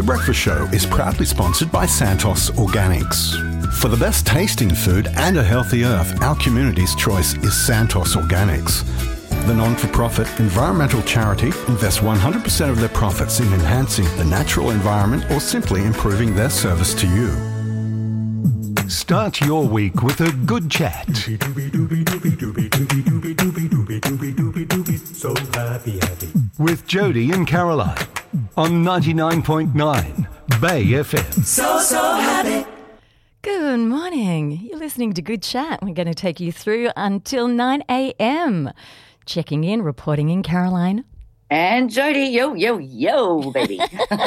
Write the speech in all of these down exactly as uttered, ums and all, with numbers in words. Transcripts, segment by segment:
Breakfast Show is proudly sponsored by Santos Organics. For the best tasting food and a healthy earth, our community's choice is Santos Organics. The non-for-profit environmental charity invests one hundred percent of their profits in enhancing the natural environment or simply improving their service to you. Start your week with a good chat. So happy, happy. With Jody and Caroline on ninety-nine point nine Bay F M. So, so happy. Good morning. You're listening to Good Chat. We're going to take you through until nine a.m. Checking in, reporting in, Caroline. And Jody, yo, yo, yo, baby.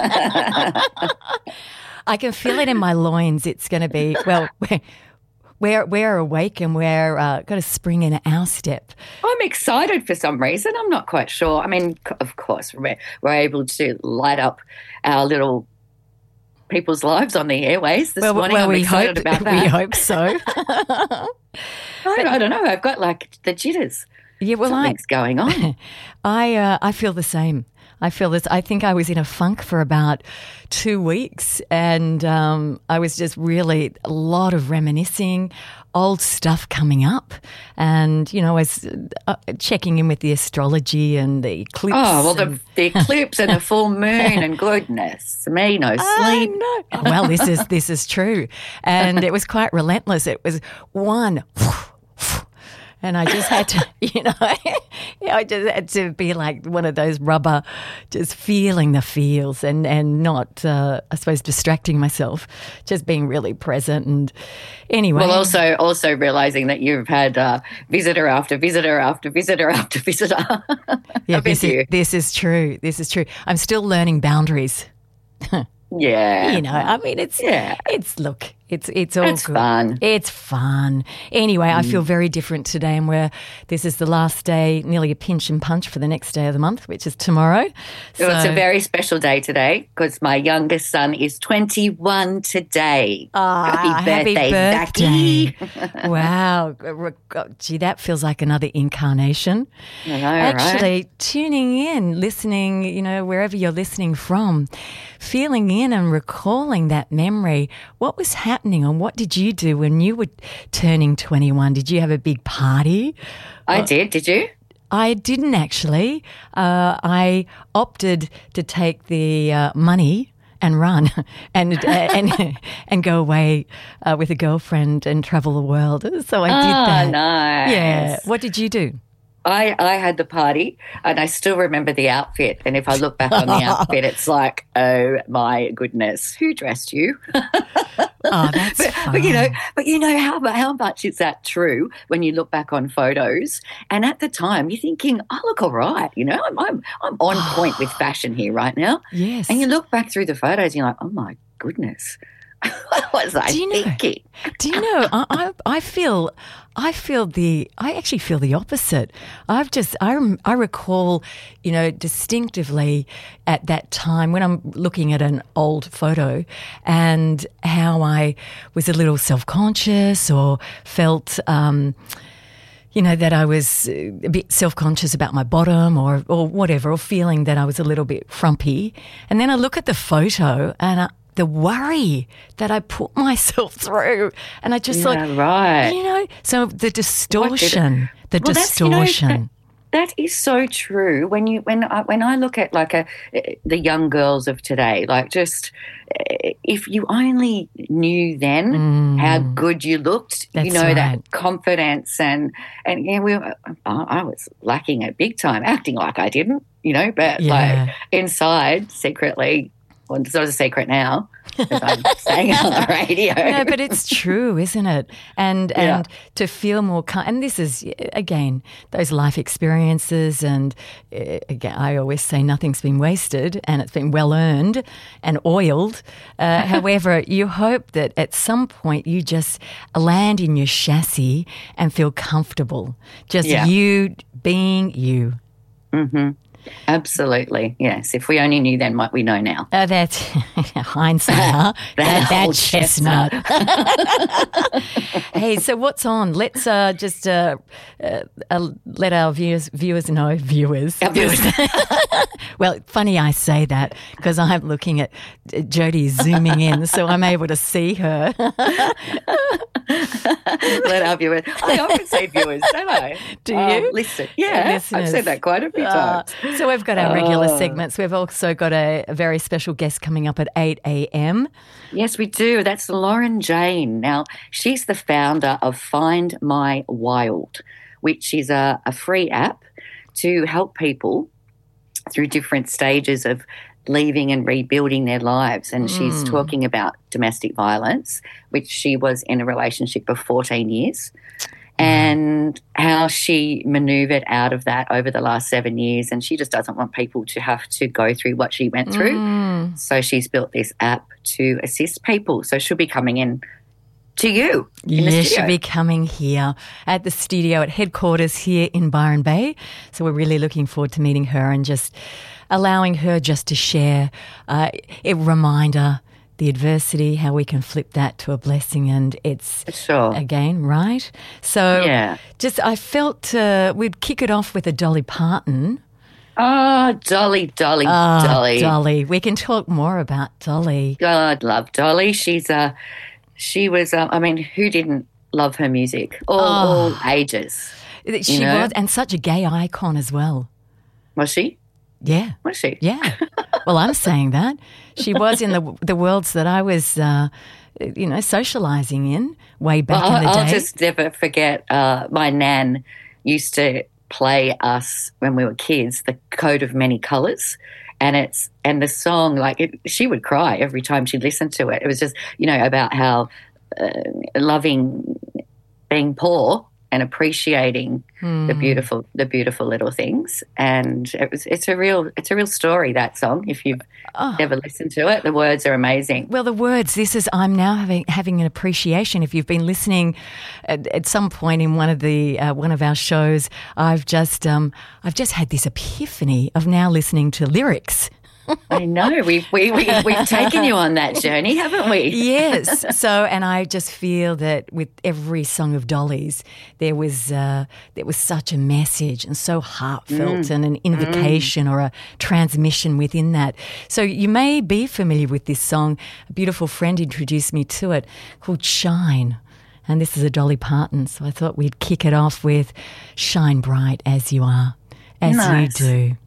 I can feel it in my loins. It's going to be, well, we're, we're, we're awake and we're uh, got a spring in our step. I'm excited for some reason. I'm not quite sure. I mean, of course, we're, we're able to light up our little people's lives on the airways this well, morning. Well, I'm we excited hope, about that. We hope so. I, I don't know. I've got like the jitters. Yeah, well, Something's I, going on. I uh, I feel the same. I feel this. I think I was in a funk for about two weeks, and um, I was just really a lot of reminiscing, old stuff coming up, and you know, I was uh, checking in with the astrology and the eclipse. Oh well, and... the, the eclipse and the full moon and goodness me, no sleep. Oh, no. Well, this is this is true, and it was quite relentless. It was one. And I just had to, you know, I just had to be like one of those rubber, just feeling the feels and, and not, uh, I suppose, distracting myself, just being really present. And anyway. Well, also also realising that you've had uh, visitor after visitor after visitor after visitor. Yeah, this is, this is true. This is true. I'm still learning boundaries. Yeah. You know, I mean, it's, yeah. it's, look, it's, it's all it's good. fun. It's fun. Anyway, mm. I feel very different today, and we're, this is the last day, nearly a pinch and punch for the next day of the month, which is tomorrow. So, well, it's a very special day today because my youngest son is twenty-one today. Oh, happy birthday, happy birthday. Wow. Gee, that feels like another incarnation. I know, Actually, right? Tuning in, listening, you know, wherever you're listening from, feeling in and recalling that memory. What was happening and what did you do when you were turning twenty-one? Did you have a big party? I did. Did you? I didn't actually. Uh, I opted to take the uh, money and run and and and go away uh, with a girlfriend and travel the world. So I did oh, that. Nice. Yeah. What did you do? I, I had the party and I still remember the outfit. And if I look back on the outfit, it's like, oh my goodness, who dressed you? Oh, that's but, fun. but you know, but you know how how much is that true when you look back on photos? And at the time, you're thinking, "I look all right." You know, I'm I'm, I'm on point with fashion here right now. Yes. And you look back through the photos, and you're like, "Oh my goodness." What was I do you know, thinking? Do you know? I, I I feel I feel the I actually feel the opposite. I've just I rem- I recall, you know, distinctively at that time when I'm looking at an old photo and how I was a little self-conscious or felt. Um, You know, that I was a bit self-conscious about my bottom or or whatever, or feeling that I was a little bit frumpy. And then I look at the photo and I, the worry that I put myself through. And I just yeah, thought, right. you know, so the distortion, the well, distortion. You know, that, that is so true. When you when I, when I look at like a the young girls of today, like just if you only knew then mm, how good you looked, you know, right. that confidence and and yeah, we were, I was lacking it big time, acting like I didn't, you know, but yeah. like inside secretly. Well, it's not a secret now, as I'm saying it on the radio. No, but it's true, isn't it? And Yeah. and to feel more, and this is, again, those life experiences, and uh, again, I always say nothing's been wasted and it's been well earned and oiled. Uh, however, you hope that at some point you just land in your chassis and feel comfortable, just Yeah. you being you. Mm-hmm. Absolutely, yes. If we only knew then what we know now. Oh, that's hindsight, huh? that, that old chestnut. Hey, so what's on? Let's uh, just uh, uh, uh, let our viewers viewers know, viewers. Our viewers. Well, funny I say that because I'm looking at uh, Jodie zooming in, so I'm able to see her. Let our viewers. I often say viewers, don't I? Do Um, you? listen, yeah, Listeners. I've said that quite a few Uh, times. so we've got our regular Oh. segments. We've also got a, a very special guest coming up at eight a.m. Yes, we do. That's Lauren Jane. Now, she's the founder of Find My Wild, which is a, a free app to help people through different stages of leaving and rebuilding their lives. And she's talking about domestic violence, which she was in a relationship for fourteen years, and how she manoeuvred out of that over the last seven years. And she just doesn't want people to have to go through what she went through. So she's built this app to assist people. So she'll be coming in to you in the Yes, studio. she'll be coming here at the studio at headquarters here in Byron Bay. So we're really looking forward to meeting her and just allowing her just to share uh, a reminder, the adversity, how we can flip that to a blessing. And it's, Sure. again, right? So Yeah. just I felt uh, we'd kick it off with a Dolly Parton. Oh, Dolly, Dolly, Ah, Dolly. Dolly. We can talk more about Dolly. God love Dolly. She's a, she was, a, I mean, who didn't love her music? All, all ages. She know? was, and such a gay icon as well. Was she? Yeah. Was she? Yeah. Well, I'm saying that. She was in the the worlds that I was, uh, you know, socialising in way back Well, in the I'll, day. I'll just never forget. Uh, my nan used to play us when we were kids the Code of Many Colours, and it's and the song, like it, she would cry every time she listened to it. It was just, you know, about how uh, loving being poor and appreciating the beautiful the beautiful little things. And it was it's a real it's a real story, that song. If you've never listened to it, the words are amazing. Well, the words, this is, I'm now having having an appreciation. If you've been listening at, at some point in one of the uh, one of our shows, I've just um, I've just had this epiphany of now listening to lyrics. I know we've we, we, we've taken you on that journey, haven't we? Yes. So, and I just feel that with every song of Dolly's, there was uh, there was such a message and so heartfelt Mm. and an invocation or a transmission within that. So you may be familiar with this song. A beautiful friend introduced me to it, called Shine. And this is a Dolly Parton. So I thought we'd kick it off with Shine Bright As You Are, As Nice. You Do.